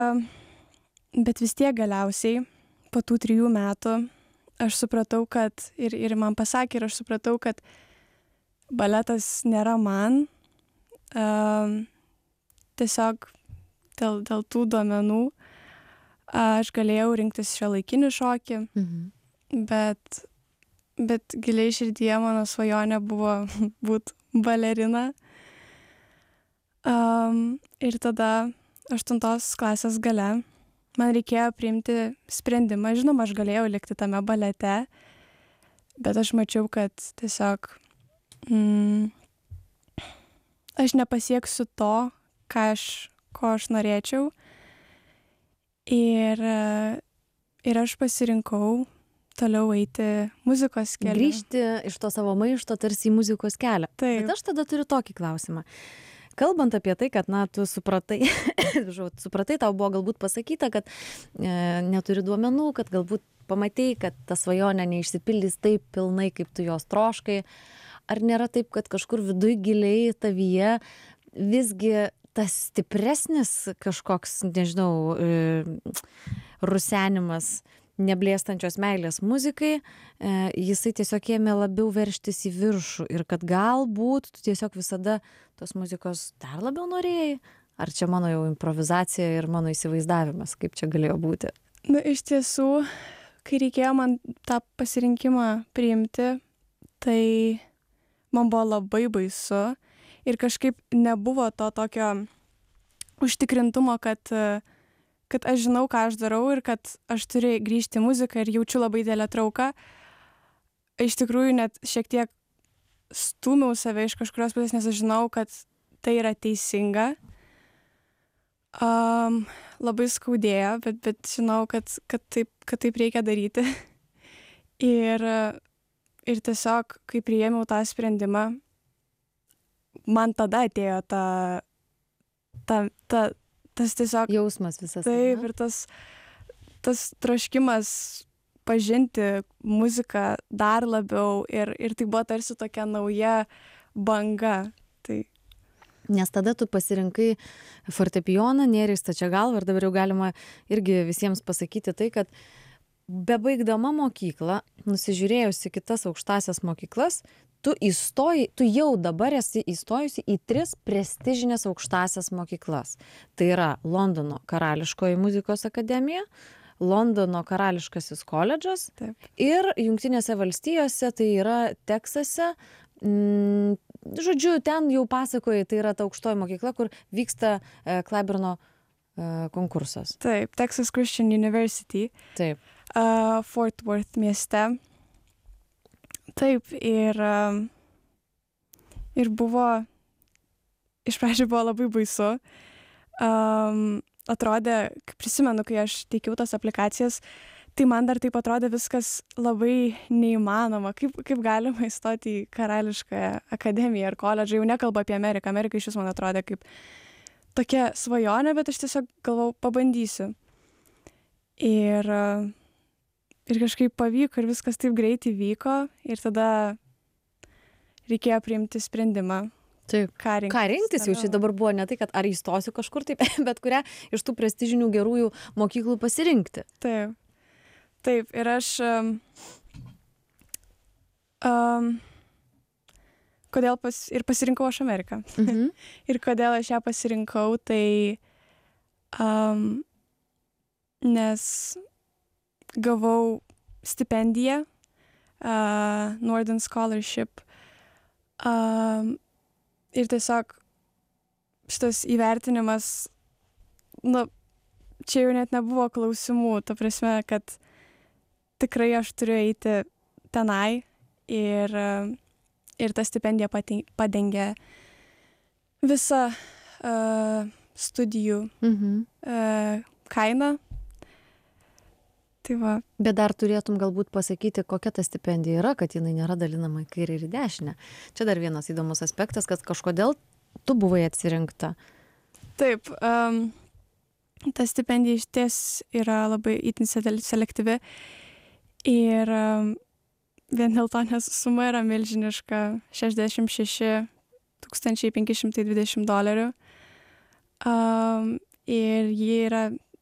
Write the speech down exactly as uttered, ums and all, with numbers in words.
Bet vis tiek galiausiai po tų trijų metų aš supratau, kad ir, ir man pasakė, ir aš supratau, kad baletas nėra man. Um, tiesiog dėl, dėl tų duomenų aš galėjau rinktis šiuolaikinį šokį, Mhm. bet, bet giliai širdyje mano svajonė buvo būt balerina. Um, ir tada aštuntos klasės gale man reikėjo priimti sprendimą. Žinoma, aš galėjau likti tame balete, bet aš mačiau, kad tiesiog mm, aš nepasieksiu to, ką aš, ko aš norėčiau. Ir, ir aš pasirinkau toliau eiti muzikos keliu. Grįžti iš to savo maišto tarsi į muzikos kelią. Taip. Bet aš tada turiu tokį klausimą. Kalbant apie tai, kad, na, tu supratai, supratai, tau buvo galbūt pasakyta, kad e, neturi duomenų, kad galbūt pamatei, kad ta svajonė neišsipildys taip pilnai, kaip tu jos troškai. Ar nėra taip, kad kažkur viduj giliai tavyje visgi tas stipresnis kažkoks, nežinau, e, rusenimas neblėstančios meilės muzikai, e, jisai tiesiog ėmė labiau verštis į viršų ir kad galbūt tu tiesiog visada tos muzikos dar labiau norėjai? Ar čia mano jau improvizacija ir mano įsivaizdavimas, kaip čia galėjo būti? Na, iš tiesų, kai reikėjo man tą pasirinkimą priimti, tai man buvo labai baisu ir kažkaip nebuvo to tokio užtikrintumo, kad, kad aš žinau, ką aš darau ir kad aš turiu grįžti į muziką ir jaučiu labai didelę trauką. Iš tikrųjų, net šiek tiek stūmiau save iš kažkurios pusės, nes aš žinau, kad tai yra teisinga. Um, labai skaudėjo, bet, bet žinau, kad, kad, taip, kad taip reikia daryti. ir, ir tiesiog, kai priėmiau tą sprendimą, man tada atėjo ta, ta, ta, tas tiesiog jausmas visas. Taip, ir tas, tas troškimas pažinti muziką dar labiau ir, ir tai buvo tarsi tokia nauja banga. Tai Nes tada tu pasirinkai fortepijoną, nėrei stačia galva ir dabar jau galima irgi visiems pasakyti tai, kad bebaigdama mokyklą, nusižiūrėjusi kitas aukštasias mokyklas, tu įstoji, tu jau dabar esi įstojusi į tris prestižinės aukštasias mokyklas. Tai yra Londono Karališkoji muzikos akademija, Londono Karališkasis koledžas. Taip. Ir Jungtinėse valstijose, tai yra Teksase. Mm, žodžiu, ten jau pasakojai, tai yra ta aukštoji mokykla, kur vyksta e, Klaiburno e, konkursas. Taip, Texas Christian University. Taip. Uh, Fort Worth mieste. Taip, ir, um, ir buvo, iš pradžių buvo labai baisu. Um, atrodė, prisimenu, kai aš teikiau tas aplikacijas, tai man dar taip atrodė viskas labai neįmanoma. Kaip, kaip galima įstoti į Karališkąją akademiją ar koledžą, jau nekalbu apie Ameriką. Amerika iš vis man atrodė kaip tokia svajonė, bet aš tiesiog galvau, pabandysiu. Ir, ir kažkaip pavyko ir viskas taip greitai vyko ir tada reikėjo priimti sprendimą. Taip. Ką rinktis, Ką rinktis jau čia dabar buvo ne tai, kad ar įstosiu kažkur taip, bet kurią iš tų prestižinių gerųjų mokyklų pasirinkti. Taip. Taip, ir aš um, um, kodėl pas, ir pasirinkau aš Ameriką. Mhm. Ir kodėl aš ją pasirinkau, tai um, nes gavau stipendiją uh, Northern Scholarship um, ir tiesiog šitas įvertinimas, nu, čia jau net nebuvo klausimų, ta prasme, kad tikrai aš turiu eiti tenai ir, ir ta stipendija padengia visą uh, studijų Mhm. uh, kainą. Tai va. Bet dar turėtum galbūt pasakyti, kokia ta stipendija yra, kad jinai nėra dalinama į kairę ir į dešinę. Čia dar vienas įdomus aspektas, kad kažkodėl tu buvai atsirinkta. Taip, um, ta stipendija iš ties yra labai itin selektyvi ir um, vien dėl to, nes suma yra milžiniška, šešiasdešimt šeši tūkstančiai penki šimtai dvidešimt dolerių um, ir ji yra